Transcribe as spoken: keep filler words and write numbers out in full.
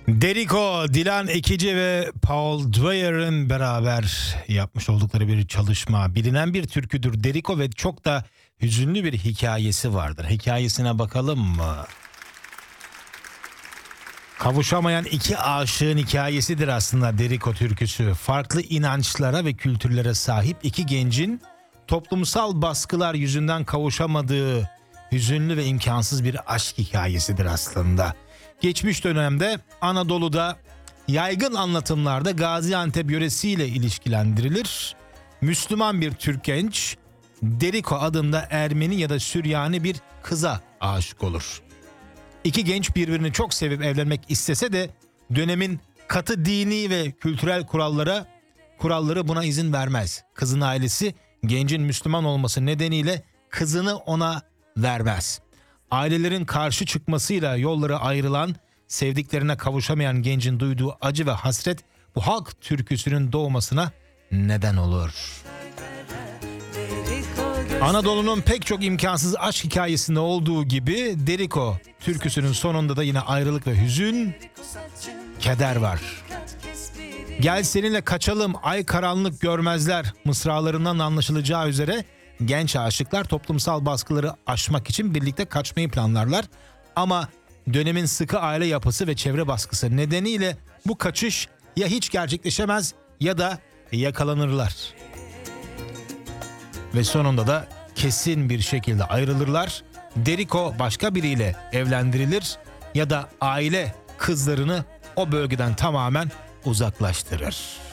Deriko, Dilan Ekici ve Paul Dwyer'ın beraber yapmış oldukları bir çalışma. Bilinen bir türküdür Deriko ve çok da hüzünlü bir hikayesi vardır. Hikayesine bakalım mı? Kavuşamayan iki aşığın hikayesidir aslında Deriko türküsü. Farklı inançlara ve kültürlere sahip iki gencin toplumsal baskılar yüzünden kavuşamadığı hüzünlü ve imkansız bir aşk hikayesidir aslında. Geçmiş dönemde Anadolu'da yaygın anlatımlarda Gaziantep yöresiyle ilişkilendirilir. Müslüman bir Türk genç Deriko adında Ermeni ya da Süryani bir kıza aşık olur. İki genç birbirini çok sevip evlenmek istese de dönemin katı dini ve kültürel kurallara kuralları buna izin vermez. Kızın ailesi gencin Müslüman olması nedeniyle kızını ona vermez. Ailelerin karşı çıkmasıyla yolları ayrılan, sevdiklerine kavuşamayan gencin duyduğu acı ve hasret bu halk türküsünün doğmasına neden olur. Anadolu'nun pek çok imkansız aşk hikayesinde olduğu gibi Deriko türküsünün sonunda da yine ayrılık ve hüzün, keder var. Gel seninle kaçalım, ay karanlık görmezler mısralarından anlaşılacağı üzere genç aşıklar toplumsal baskıları aşmak için birlikte kaçmayı planlarlar. Ama dönemin sıkı aile yapısı ve çevre baskısı nedeniyle bu kaçış ya hiç gerçekleşemez ya da yakalanırlar. Ve sonunda da kesin bir şekilde ayrılırlar. Deriko başka biriyle evlendirilir ya da aile kızlarını o bölgeden tamamen uzaklaştırır.